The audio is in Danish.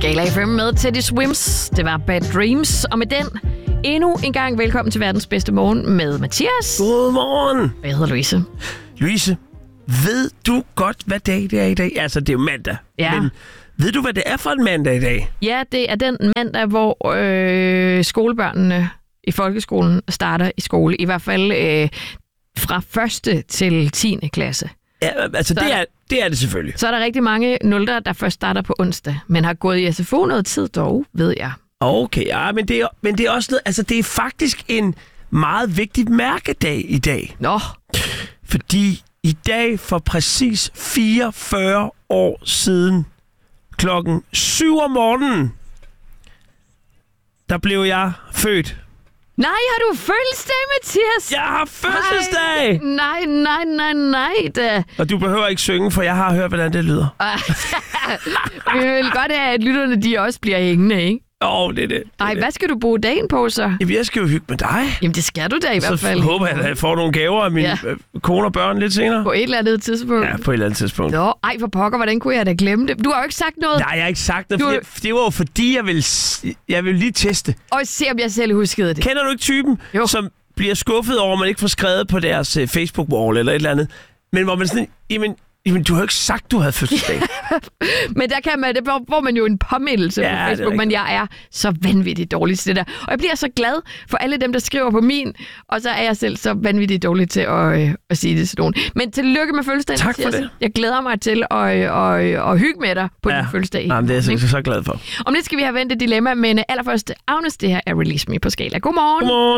Gala FM med Teddy Swims. Det var Bad Dreams. Og med den, endnu en gang velkommen til verdens bedste morgen med Mathias. Godmorgen. Jeg hedder Louise. Louise, ved du godt, hvad dag det er i dag? Altså, det er jo mandag. Ja. Men ved du, hvad det er for en mandag i dag? Ja, det er den mandag, hvor skolebørnene i folkeskolen starter i skole. I hvert fald fra 1. til 10. klasse. Ja, altså det er det selvfølgelig. Så er der rigtig mange nuller, der først starter på onsdag, men har gået i SFO noget tid dog, ved jeg. Okay, ja, men det er også noget, altså det er faktisk en meget vigtig mærkedag i dag. Nå. Fordi i dag for præcis 44 år siden, klokken 7 om morgenen, der blev jeg født. Nej, har du fødselsdag, Mathias? Jeg har fødselsdag! Nej da. Og du behøver ikke synge, for jeg har hørt, hvordan det lyder. Vi vil godt have, at lytterne de også bliver hængende, ikke? Det er det. Ej, hvad skal du bruge dagen på så? Jamen, jeg skal jo hygge med dig. Jamen, det skal du da i hvert fald. Så håber jeg, at jeg får nogle gaver af mine kone og børn lidt senere. På et eller andet tidspunkt? Ja, på et eller andet tidspunkt. Nå, ej for pokker, hvordan kunne jeg da glemme det? Du har jo ikke sagt noget. Nej, jeg har ikke sagt det. Det var jo fordi, jeg vil lige teste. Og se, om jeg selv huskede det. Kender du ikke typen, som bliver skuffet over, at man ikke får skrevet på deres Facebook-wall eller et eller andet? Men hvor man sådan, jamen, du har jo ikke sagt, du havde fødselsdag. Men der kan man, der får man jo en påmindelse på Facebook, men jeg er så vanvittigt dårlig til det der. Og jeg bliver så glad for alle dem, der skriver på min, og så er jeg selv så vanvittigt dårlig til at sige det til nogen. Men tillykke med fødselsdagen. Tak for det. Jeg glæder mig til at hygge med dig på din fødselsdag. Jamen, det er jeg så glad for. Om lidt skal vi have vendt et dilemma, men allerførst, Agnes, det her er Release Me på Skala. Godmorgen. Godmorgen.